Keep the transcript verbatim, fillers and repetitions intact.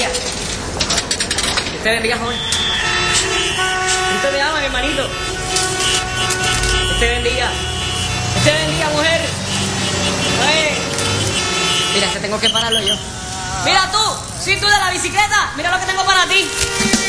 bendiga. Dios te bendiga, joven. Cristo te ama, mi hermanito. Dios te bendiga. Dios te bendiga, mujer. Oye. Mira, que tengo que pararlo yo. Mira tú, si tú de la bicicleta, mira lo que tengo para ti.